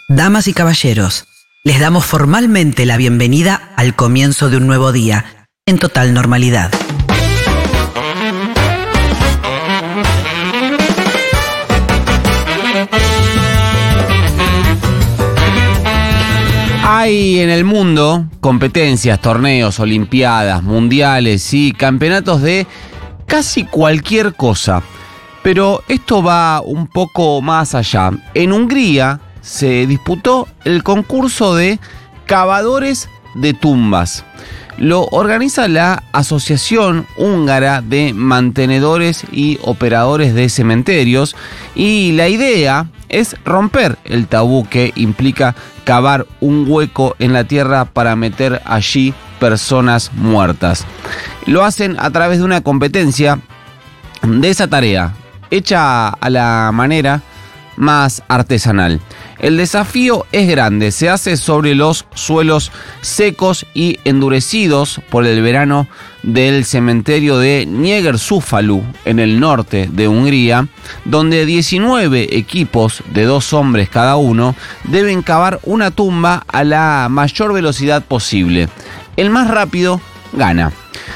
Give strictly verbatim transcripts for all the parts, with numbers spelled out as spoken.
Damas y caballeros, les damos formalmente la bienvenida al comienzo de un nuevo día, en total normalidad. Hay en el mundo competencias, torneos, olimpiadas, mundiales y campeonatos de casi cualquier cosa. Pero esto va un poco más allá. En Hungría se disputó el concurso de cavadores de tumbas. Lo organiza la Asociación Húngara de Mantenedores y Operadores de Cementerios y la idea es romper el tabú que implica cavar un hueco en la tierra para meter allí personas muertas. Lo hacen a través de una competencia de esa tarea, hecha a la manera más artesanal. El desafío es grande, se hace sobre los suelos secos y endurecidos por el verano del cementerio de Nyíregyszéfalu en el norte de Hungría, donde diecinueve equipos de dos hombres cada uno deben cavar una tumba a la mayor velocidad posible. El más rápido gana.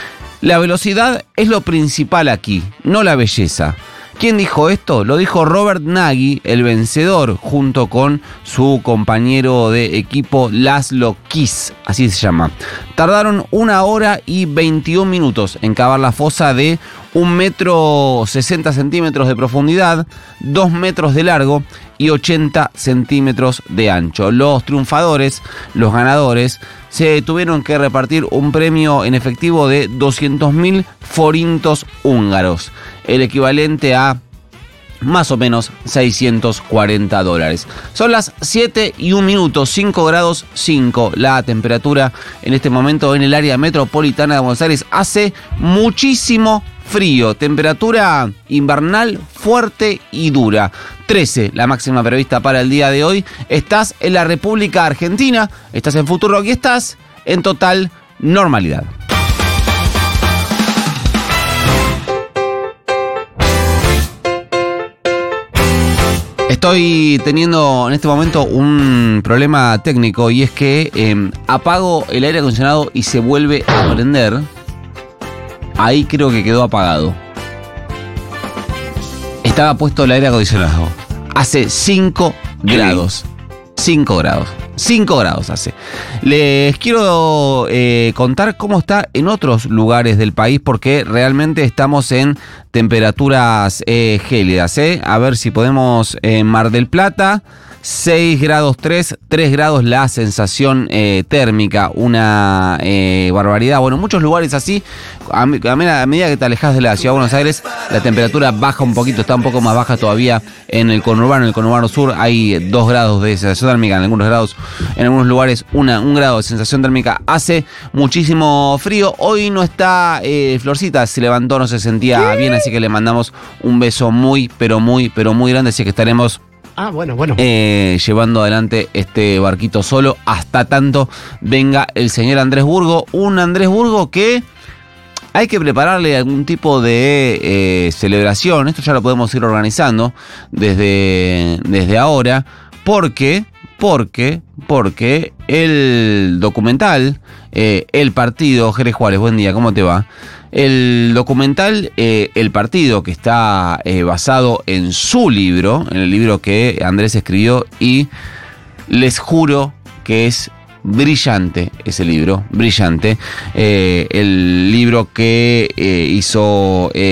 La velocidad es lo principal aquí, no la belleza. ¿Quién dijo esto? Lo dijo Robert Nagy, el vencedor, junto con su compañero de equipo Laszlo Kiss, así se llama. Tardaron una hora y veintiún minutos en cavar la fosa de un metro sesenta centímetros de profundidad, dos metros de largo y ochenta centímetros de ancho. Los triunfadores, los ganadores, se tuvieron que repartir un premio en efectivo de doscientos mil forintos húngaros, el equivalente a más o menos seiscientos cuarenta dólares. Son las siete y un minuto, cinco grados cinco la temperatura en este momento en el área metropolitana de Buenos Aires. Hace muchísimo frío, temperatura invernal fuerte y dura. trece la máxima prevista para el día de hoy. Estás en la República Argentina, estás en Futurock y estás en total normalidad. Estoy teniendo en este momento un problema técnico y es que eh, apago el aire acondicionado y se vuelve a prender. Ahí creo que quedó apagado. Estaba puesto el aire acondicionado. Hace cinco grados. cinco grados. cinco grados hace. Les quiero eh, contar cómo está en otros lugares del país porque realmente estamos en temperaturas eh, gélidas. Eh. A ver si podemos en Mar del Plata. seis grados tres, tres grados la sensación eh, térmica, una eh, barbaridad. Bueno, en muchos lugares así, a, a, a medida que te alejas de la ciudad de Buenos Aires, la temperatura baja un poquito, está un poco más baja todavía en el conurbano, en el conurbano sur hay dos grados de sensación térmica, en algunos grados, en algunos lugares una, un grado de sensación térmica. Hace muchísimo frío. Hoy no está eh, Florcita, se levantó, no se sentía bien, así que le mandamos un beso muy, pero muy, pero muy grande, así que estaremos Ah, bueno, bueno. Eh, llevando adelante este barquito solo hasta tanto venga el señor Andrés Burgo. Un Andrés Burgo que hay que prepararle algún tipo de eh, celebración. Esto ya lo podemos ir organizando desde, desde ahora. Porque, porque, porque el documental, eh, El Partido, Jerez Juárez, buen día, ¿cómo te va? El documental eh, El Partido, que está eh, basado en su libro, en el libro que Andrés escribió, y les juro que es brillante ese libro, brillante. Eh, el libro que eh, hizo... Eh,